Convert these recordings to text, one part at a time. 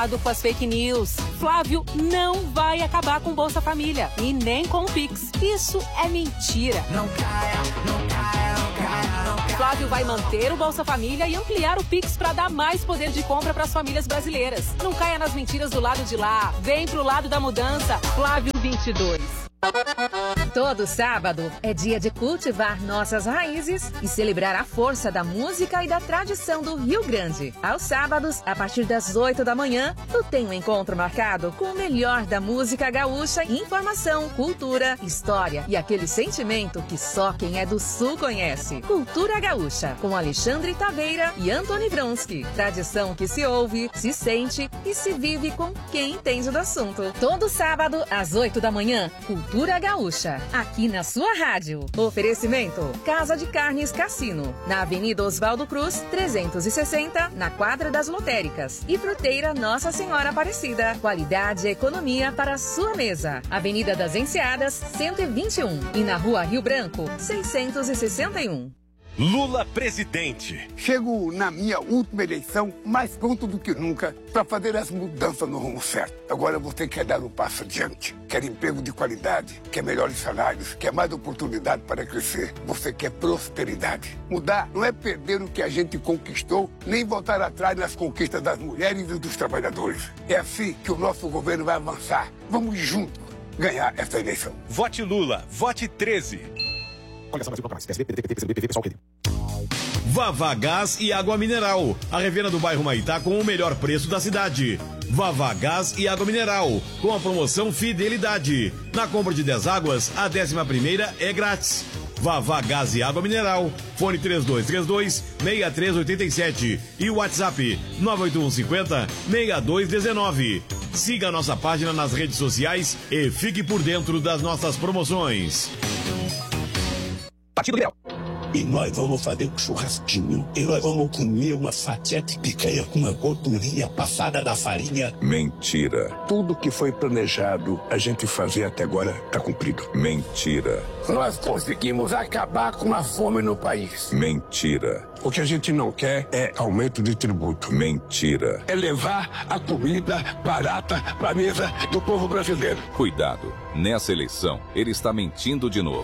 Com as fake news. Flávio não vai acabar com Bolsa Família e nem com o Pix. Isso é mentira. Não caia, não caia, não caia, não caia. Flávio vai manter o Bolsa Família e ampliar o Pix para dar mais poder de compra para as famílias brasileiras. Não caia nas mentiras do lado de lá. Vem pro lado da mudança. Flávio 22. Todo sábado é dia de cultivar nossas raízes e celebrar a força da música e da tradição do Rio Grande. Aos sábados, a partir das 8 da manhã, tu tem um encontro marcado com o melhor da música gaúcha, informação, cultura, história e aquele sentimento que só quem é do Sul conhece. Cultura Gaúcha, com Alexandre Taveira e Antony Vronsky. Tradição que se ouve, se sente e se vive com quem entende do assunto. Todo sábado, às 8 da manhã, Cultura Gaúcha, aqui na sua rádio. Oferecimento: Casa de Carnes Cassino, na Avenida Oswaldo Cruz, 360, na Quadra das Lotéricas. E Fruteira Nossa Senhora Aparecida. Qualidade e economia para a sua mesa. Avenida das Enseadas, 121. E na Rua Rio Branco, 661. Lula presidente. Chego na minha última eleição mais pronto do que nunca para fazer as mudanças no rumo certo. Agora você quer dar um passo adiante, quer emprego de qualidade, quer melhores salários, quer mais oportunidade para crescer. Você quer prosperidade. Mudar não é perder o que a gente conquistou, nem voltar atrás nas conquistas das mulheres e dos trabalhadores. É assim que o nosso governo vai avançar. Vamos juntos ganhar essa eleição. Vote Lula, vote 13. Vavá Gás e Água Mineral, a revenda do bairro Maitá com o melhor preço da cidade. Vavá Gás e Água Mineral, com a promoção Fidelidade. Na compra de 10 águas, a 11ª é grátis. Vavá Gás e Água Mineral, fone 3232-6387 e o WhatsApp 98150-6219. Siga a nossa página nas redes sociais e fique por dentro das nossas promoções. Partido Liberal. E nós vamos fazer um churrasquinho. E nós vamos comer uma fatia de picanha com uma gordurinha passada da farinha. Mentira. Tudo que foi planejado a gente fazer até agora está cumprido. Mentira. Nós conseguimos acabar com a fome no país. Mentira. O que a gente não quer é aumento de tributo. Mentira. É levar a comida barata para a mesa do povo brasileiro. Cuidado. Nessa eleição, ele está mentindo de novo.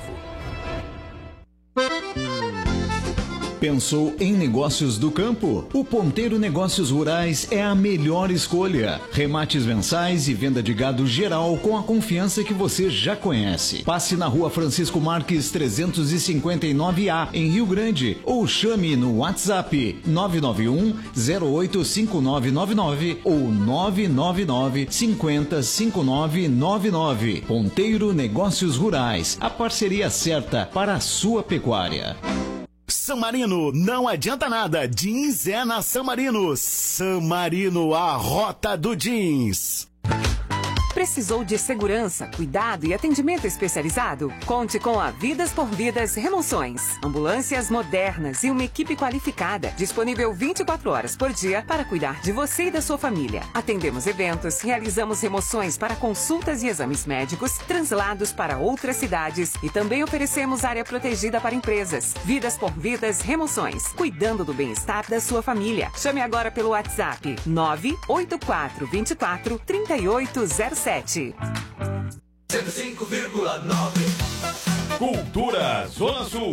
Pensou em negócios do campo? O Ponteiro Negócios Rurais é a melhor escolha. Remates mensais e venda de gado geral com a confiança que você já conhece. Passe na Rua Francisco Marques 359A, em Rio Grande, ou chame no WhatsApp 991-085999 ou 999-505999. Ponteiro Negócios Rurais, a parceria certa para a sua pecuária. San Marino, não adianta nada. Jeans é na San Marino. San Marino, a rota do jeans. Precisou de segurança, cuidado e atendimento especializado? Conte com a Vidas por Vidas Remoções. Ambulâncias modernas e uma equipe qualificada, disponível 24 horas por dia para cuidar de você e da sua família. Atendemos eventos, realizamos remoções para consultas e exames médicos, translados para outras cidades e também oferecemos área protegida para empresas. Vidas por Vidas Remoções, cuidando do bem-estar da sua família. Chame agora pelo WhatsApp 984243807. 105,9. Cultura Zona Sul.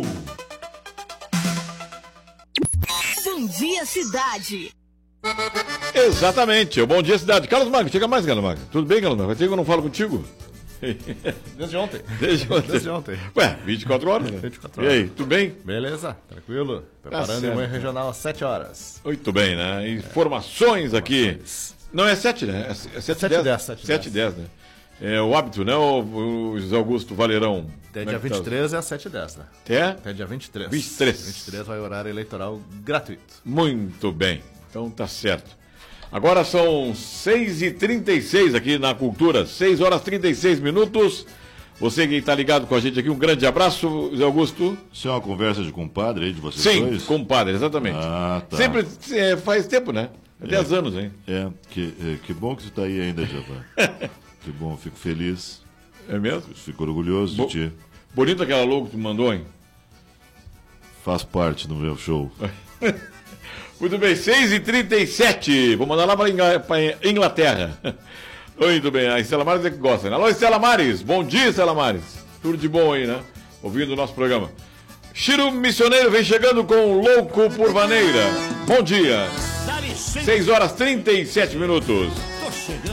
Bom dia, cidade. Exatamente, o Bom Dia Cidade. Carlos Magno, chega mais, Carlos Magno. Tudo bem, Carlos Magno? Faz tempo que eu não falo contigo. Desde ontem. Desde ontem. Ué, 24 horas, né? 24 horas. E aí, tudo bem? Beleza, tranquilo. Preparando o manhã regional às 7 horas. Muito bem, né? Informações aqui. Não, é 7, né? É 7h10, né? É o hábito, né, o José Augusto Valerão? Até dia 23 é às 7h10, né? Até dia 23. 23 vai horário eleitoral gratuito. Muito bem, então tá certo. Agora são 6h36 aqui na Cultura, 6 horas 36 minutos. Você que está ligado com a gente aqui, um grande abraço, José Augusto. Isso é uma conversa de compadre aí de vocês dois? Sim, compadre, exatamente. Ah, tá. Sempre faz tempo, né? 10 anos, hein? Que bom que você está aí ainda, Djavan. Que bom, fico feliz. É mesmo? Fico orgulhoso de ti. Bonito aquela logo que tu mandou, hein? Faz parte do meu show. Muito bem, 6h37. Vou mandar lá para Inglaterra. Muito bem, a Estela Maris é que gosta, né? Alô, Estela Maris. Bom dia, Estela Maris. Tudo de bom aí, né? Ouvindo o nosso programa. Chiro Missioneiro vem chegando com Louco por Vaneira. Bom dia. 6h37.